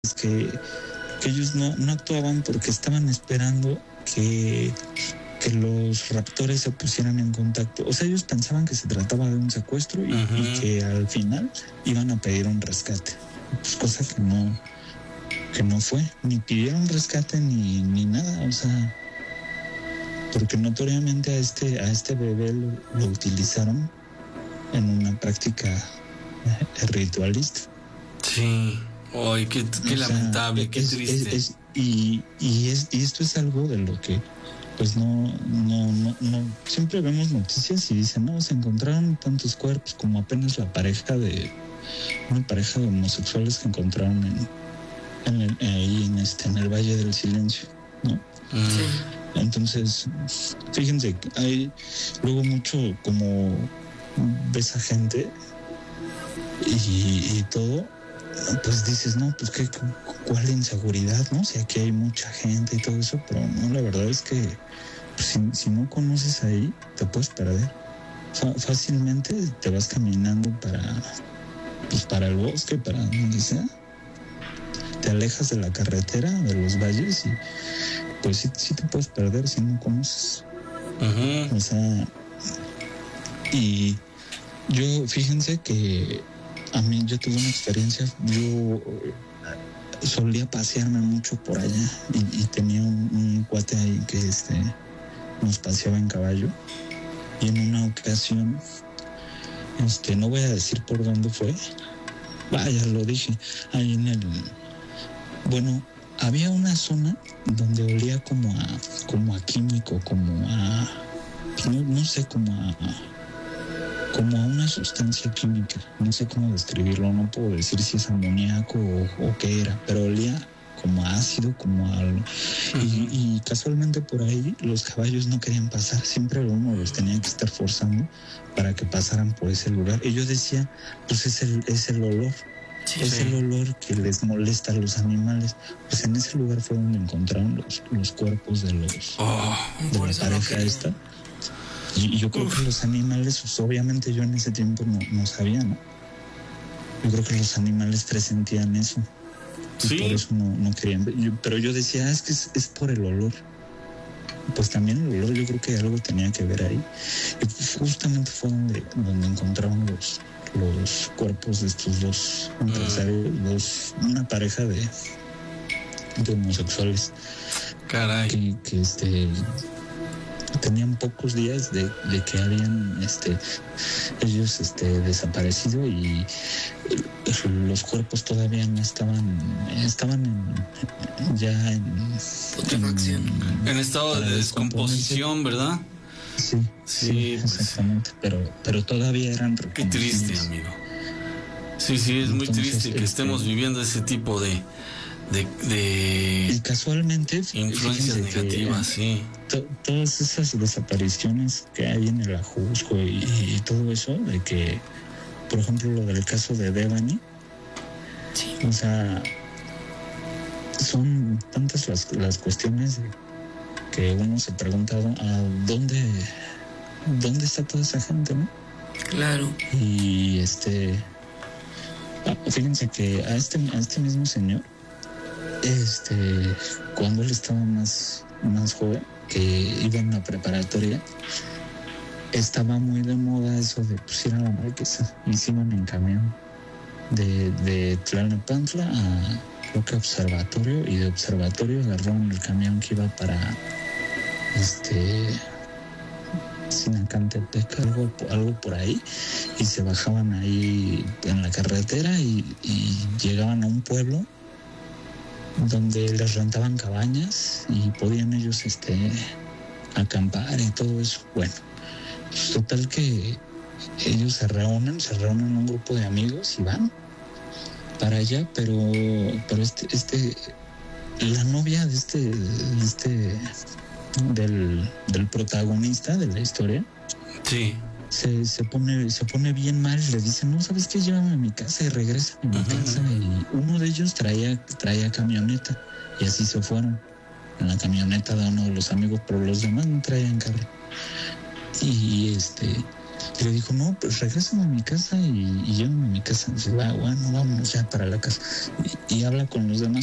que ellos no actuaban porque estaban esperando que los raptores se pusieran en contacto. O sea, ellos pensaban que se trataba de un secuestro y que al final iban a pedir un rescate. Pues cosa que no fue. Ni pidieron rescate ni nada. O sea, porque notoriamente a este bebé lo utilizaron en una práctica ritualista. Sí. Ay, qué lamentable, qué triste. Y esto es algo de lo que pues no siempre vemos noticias y dicen, no, se encontraron tantos cuerpos, como apenas una pareja de homosexuales que encontraron ahí en el Valle del Silencio, ¿no? Sí. Entonces, fíjense, hay luego mucho como ves a gente y todo, pues dices, no, pues cuál inseguridad, ¿no? Si aquí hay mucha gente y todo eso, pero no, la verdad es que pues, si no conoces ahí, te puedes perder. Fácilmente te vas caminando para el bosque, para donde sea. Te alejas de la carretera, de los valles y pues sí te puedes perder si no conoces. Uh-huh. O sea, y yo, fíjense que a mí yo tuve una experiencia, yo solía pasearme mucho por allá y tenía un cuate ahí que nos paseaba en caballo y en una ocasión, no voy a decir por dónde fue, vaya, lo dije, ahí había una zona donde olía como a químico, como a, no sé, como a una sustancia química, no sé cómo describirlo, no puedo decir si es amoníaco o qué era, pero olía como a ácido, como a algo. Y casualmente por ahí los caballos no querían pasar, siempre uno los tenía que estar forzando para que pasaran por ese lugar. Y yo decía, pues es el olor. Sí, es el olor que les molesta a los animales. Pues en ese lugar fue donde encontraron los cuerpos de la pareja esta. Y yo creo que los animales, pues obviamente yo en ese tiempo no sabía, ¿no? Yo creo que los animales presentían eso. Sí. Y por eso no querían ver. Pero yo decía, es que es por el olor. Pues también el olor, yo creo que algo tenía que ver ahí. Y pues justamente fue donde encontraron los cuerpos de estos dos empresarios, una pareja de homosexuales. Caray. Que tenían pocos días de que habían ellos desaparecido y los cuerpos todavía no estaban ya en estado de descomposición, ¿verdad? Sí, exactamente, pero todavía eran reconocibles. Qué triste, amigo. Sí, es muy triste que estemos viviendo ese tipo de y casualmente influencias negativas, sí. Todas esas desapariciones que hay en el Ajusco y todo eso, de que, por ejemplo, lo del caso de Devani, sí. O sea, son tantas las cuestiones que uno se pregunta a dónde está toda esa gente, ¿no? Claro. Y fíjense que a este mismo señor, cuando él estaba más joven, que iba en la preparatoria, estaba muy de moda eso de ir a la Marquesa y se iban en camión de Tlalnepantla a creo que Observatorio, y de Observatorio agarraron el camión que iba para Sinacantepec, algo por ahí, y se bajaban ahí en la carretera y llegaban a un pueblo donde les rentaban cabañas y podían ellos acampar y todo eso. Bueno, pues total que ellos se reúnen un grupo de amigos y van para allá, pero la novia del protagonista de la historia, sí, se pone bien mal, le dice, no, ¿sabes qué? Llévame a mi casa y regresa a mi casa. Y uno de ellos traía camioneta y así se fueron en la camioneta de uno de los amigos, pero los demás no traían carro. Y Y le dijo, no, pues regrésame a mi casa y llévame a mi casa. Y dice, bueno, vámonos ya para la casa. Y habla con los demás